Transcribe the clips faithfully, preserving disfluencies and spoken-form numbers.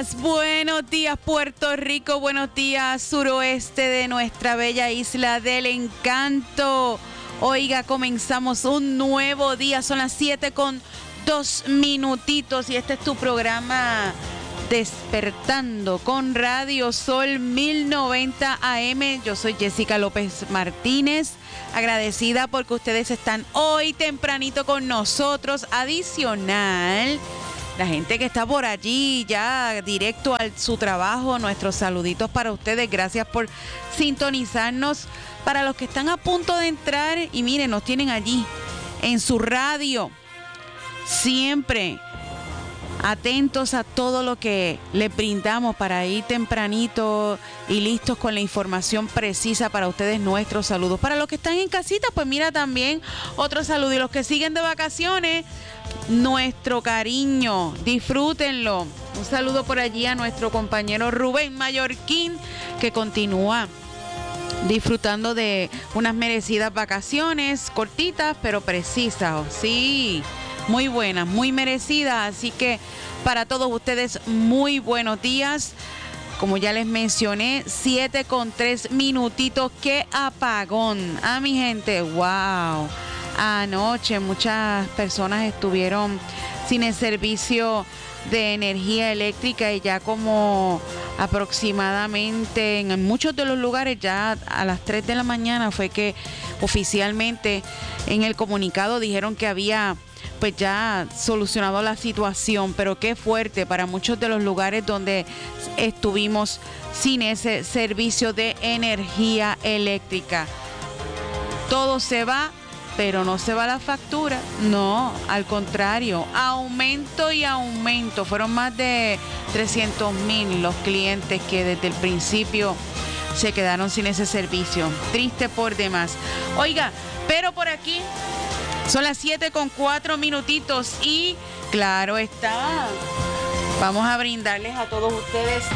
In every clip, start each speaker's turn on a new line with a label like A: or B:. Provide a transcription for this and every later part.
A: días, buenos días Puerto Rico, buenos días suroeste de nuestra bella isla del encanto. Oiga, comenzamos un nuevo día, son las siete con dos minutitos y este es tu programa Despertando con Radio Sol mil noventa A M. Yo soy Jessica López Martínez, agradecida porque ustedes están hoy tempranito con nosotros. Adicional, la gente que está por allí ya directo a su trabajo, nuestros saluditos para ustedes. Gracias por sintonizarnos. Para los que están a punto de entrar y miren, nos tienen allí en su radio, siempre atentos a todo lo que les brindamos para ir tempranito y listos con la información precisa para ustedes. Nuestros saludos. Para los que están en casita, pues mira también otro saludo. Y los que siguen de vacaciones, nuestro cariño, disfrútenlo. Un saludo por allí a nuestro compañero Rubén Mallorquín, que continúa disfrutando de unas merecidas vacaciones, cortitas pero precisas. Sí, muy buenas, muy merecidas. Así que para todos ustedes, muy buenos días. Como ya les mencioné, siete con tres minutitos. ¡Qué apagón! Ah, mi gente, wow. Anoche muchas personas estuvieron sin el servicio de energía eléctrica y ya como aproximadamente en muchos de los lugares ya a las tres de la mañana fue que oficialmente en el comunicado dijeron que había pues ya solucionado la situación, pero qué fuerte para muchos de los lugares donde estuvimos sin ese servicio de energía eléctrica. Todo se va, pero no se va la factura. No, al contrario, aumento y aumento. Fueron más de trescientos mil los clientes que desde el principio se quedaron sin ese servicio. Triste por demás. Oiga, pero por aquí son las siete con cuatro minutitos y claro está, vamos a brindarles a todos ustedes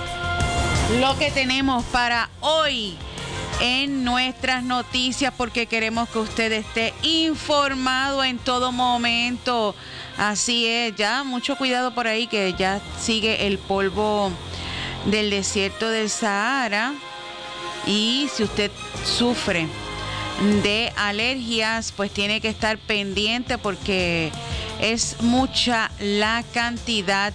A: lo que tenemos para hoy en nuestras noticias, porque queremos que usted esté informado en todo momento. Así es, ya mucho cuidado por ahí que ya sigue el polvo del desierto del Sahara, y si usted sufre de alergias, pues tiene que estar pendiente porque es mucha la cantidad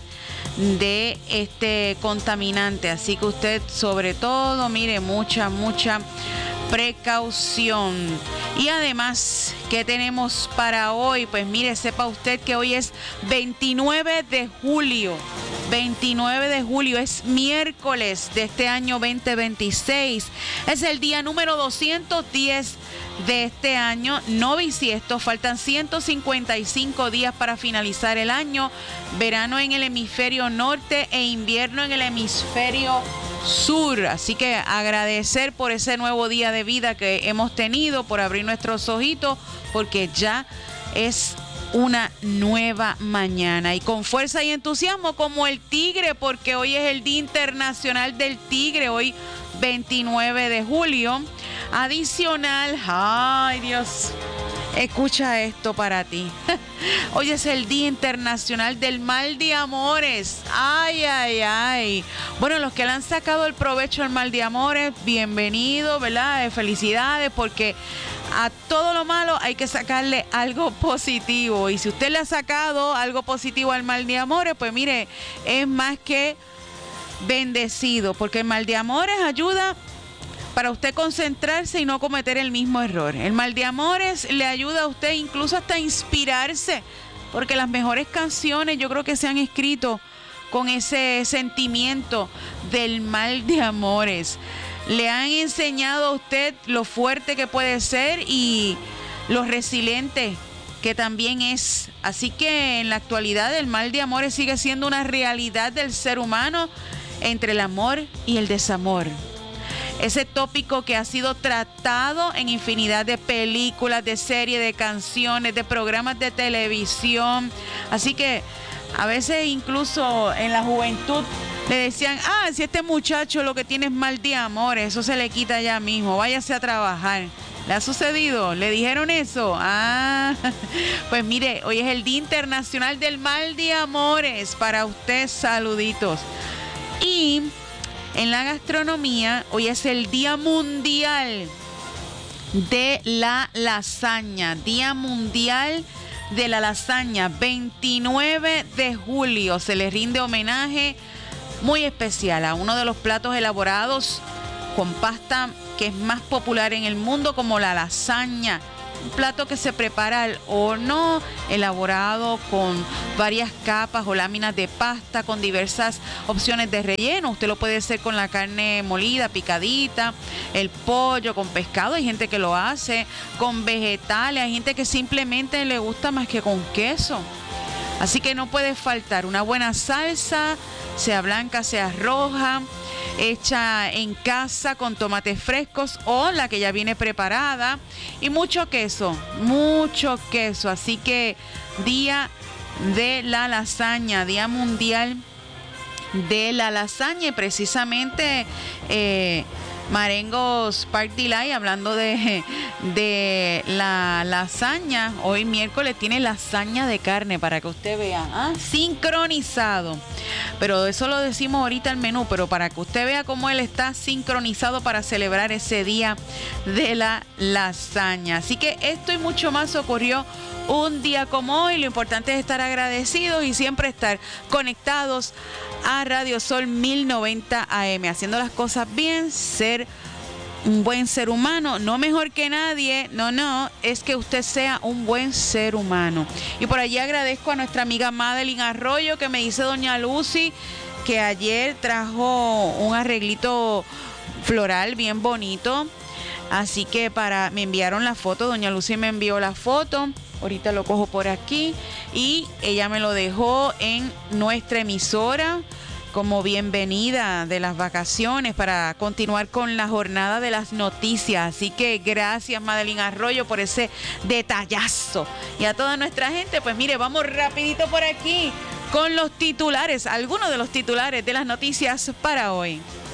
A: de este contaminante, así que usted sobre todo mire mucha mucha precaución. Y además, ¿qué tenemos para hoy? Pues mire, sepa usted que hoy es veintinueve de julio. veintinueve de julio es miércoles de este año veinte veintiséis. Es el día número doscientos diez de este año no bisiesto. Faltan ciento cincuenta y cinco días para finalizar el año. Verano en el hemisferio norte e invierno en el hemisferio sur. Así que agradecer por ese nuevo día de vida que hemos tenido, por abrir nuestros ojitos, porque ya es una nueva mañana y con fuerza y entusiasmo como el tigre, porque hoy es el Día Internacional del Tigre, hoy veintinueve de julio. Adicional, ay Dios, escucha esto para ti. Hoy es el Día Internacional del Mal de Amores. Ay, ay, ay. Bueno, los que le han sacado el provecho al mal de amores, bienvenido, ¿verdad? Felicidades, porque a todo lo malo hay que sacarle algo positivo. Y si usted le ha sacado algo positivo al mal de amores, pues mire, es más que bendecido, porque el mal de amores ayuda para usted concentrarse y no cometer el mismo error. El mal de amores le ayuda a usted incluso hasta inspirarse, porque las mejores canciones yo creo que se han escrito con ese sentimiento del mal de amores. Le han enseñado a usted lo fuerte que puede ser y lo resiliente que también es. Así que en la actualidad el mal de amores sigue siendo una realidad del ser humano entre el amor y el desamor. Ese tópico que ha sido tratado en infinidad de películas, de series, de canciones, de programas de televisión. Así que a veces incluso en la juventud le decían, ah, si este muchacho lo que tiene es mal de amor, eso se le quita ya mismo, váyase a trabajar. ¿Le ha sucedido? ¿Le dijeron eso? Ah, pues mire, hoy es el Día Internacional del Mal de Amores. Para usted, saluditos. Y en la gastronomía, hoy es el Día Mundial de la Lasaña. Día Mundial de la Lasaña, veintinueve de julio. Se le rinde homenaje muy especial a uno de los platos elaborados con pasta que es más popular en el mundo, como la lasaña. Un plato que se prepara al horno, elaborado con varias capas o láminas de pasta, con diversas opciones de relleno. Usted lo puede hacer con la carne molida, picadita, el pollo, con pescado. Hay gente que lo hace con vegetales. Hay gente que simplemente le gusta más que con queso. Así que no puede faltar una buena salsa, sea blanca, sea roja, hecha en casa con tomates frescos o la que ya viene preparada, y mucho queso, mucho queso. Así que Día de la Lasaña, Día Mundial de la Lasaña. Y precisamente eh, Marengos Park Delight, hablando de, de la lasaña, hoy miércoles tiene lasaña de carne para que usted vea, ¿ah? Sincronizado. Pero eso lo decimos ahorita al menú, pero para que usted vea cómo él está sincronizado para celebrar ese Día de la Lasaña. Así que esto y mucho más ocurrió un día como hoy. Lo importante es estar agradecidos y siempre estar conectados a Radio Sol mil noventa A M, haciendo las cosas bien, ser un buen ser humano, no mejor que nadie, no, no, es que usted sea un buen ser humano. Y por allí agradezco a nuestra amiga Madeline Arroyo, que me dice doña Lucy que ayer trajo un arreglito floral bien bonito. Así que para me enviaron la foto, doña Lucy me envió la foto, ahorita lo cojo por aquí, y ella me lo dejó en nuestra emisora como bienvenida de las vacaciones para continuar con la jornada de las noticias. Así que gracias, Madeline Arroyo, por ese detallazo. Y a toda nuestra gente, pues mire, vamos rapidito por aquí con los titulares, algunos de los titulares de las noticias para hoy.